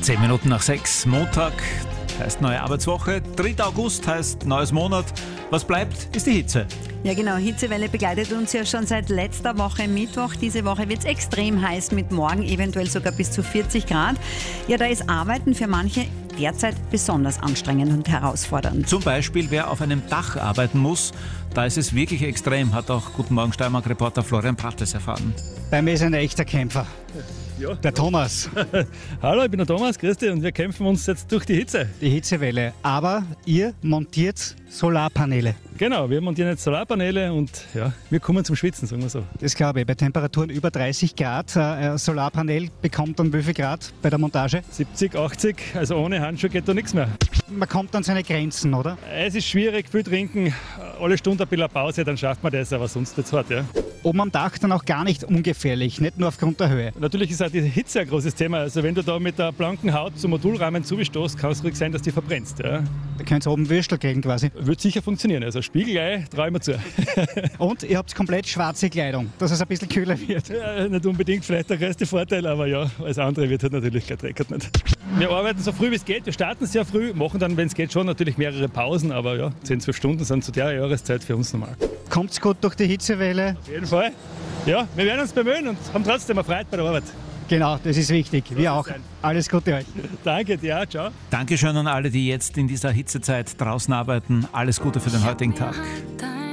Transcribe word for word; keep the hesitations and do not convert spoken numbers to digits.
Zehn Minuten nach sechs, Montag heißt neue Arbeitswoche, dritter August heißt neues Monat. Was bleibt, ist die Hitze. Ja genau, Hitzewelle begleitet uns ja schon seit letzter Woche Mittwoch. Diese Woche wird es extrem heiß, mit morgen eventuell sogar bis zu vierzig Grad. Ja, da ist Arbeiten für manche derzeit besonders anstrengend und herausfordernd. Zum Beispiel, wer auf einem Dach arbeiten muss, da ist es wirklich extrem, hat auch Guten Morgen Steiermark-Reporter Florian Prattes erfahren. Bei mir ist ein echter Kämpfer. Ja. Der Thomas. Hallo, ich bin der Thomas, grüß dich, und wir kämpfen uns jetzt durch die Hitze. Die Hitzewelle. Aber ihr montiert Solarpaneele. Genau, wir montieren jetzt Solarpaneele und ja, wir kommen zum Schwitzen, sagen wir so. Das glaube ich. Bei Temperaturen über dreißig Grad. Ein Solarpanel bekommt dann wie viel Grad bei der Montage? siebzig, achtzig, also ohne Handschuhe geht da nichts mehr. Man kommt an seine Grenzen, oder? Es ist schwierig, viel trinken, alle Stunden ein bisschen Pause, dann schafft man das, aber sonst wird's hart, ja. Oben am Dach dann auch gar nicht ungefährlich, nicht nur aufgrund der Höhe. Natürlich ist auch die Hitze ein großes Thema. Also wenn du da mit der blanken Haut zum Modulrahmen zustoßt, kann es ruhig sein, dass die verbrennst. Ja. Da könnt ihr oben Würstel kriegen quasi. Wird sicher funktionieren. Also Spiegelei traue ich mir zu. Und ihr habt komplett schwarze Kleidung, dass es ein bisschen kühler wird. Ja, nicht unbedingt vielleicht der größte Vorteil, aber ja, alles andere wird halt natürlich gleich dreckert nicht. Wir arbeiten so früh wie es geht. Wir starten sehr früh, machen dann, wenn es geht, schon natürlich mehrere Pausen, aber ja, zehn, zwölf Stunden sind zu der Jahreszeit für uns normal. Kommt's gut durch die Hitzewelle? Auf jeden Fall. Ja, wir werden uns bemühen und haben trotzdem eine Freude bei der Arbeit. Genau, das ist wichtig. Wir auch. Alles Gute euch. Danke dir, ciao. Dankeschön an alle, die jetzt in dieser Hitzezeit draußen arbeiten. Alles Gute für den heutigen Tag.